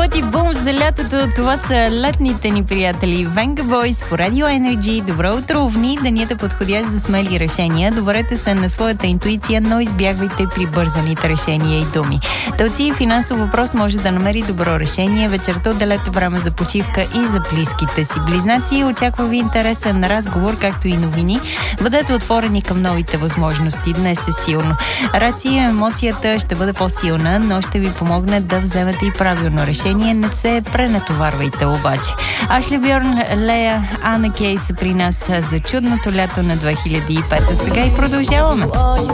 минути бум за лятото. Това са летните ни приятели Venga Boys по Radio Energy. Добро утро, овни, денят е подходящ за смели решения. Доверете се на своята интуиция, но избягвайте прибързаните решения и думи. Телци, финансов въпрос може да намери добро решение. Вечерта отделете време за почивка и за близките си. Близнаци, очаква ви интересен разговор, както и новини. Бъдете отворени към новите възможности. Днес е силно. Раци, емоцията ще бъде по-силна, но ще ви помогне да вземете и правилно решение. Не се пренатоварвайте обаче. Ашли Бьорн, Лея, Ана Кей са при нас за чудното лято на 2005. Сега и продължаваме.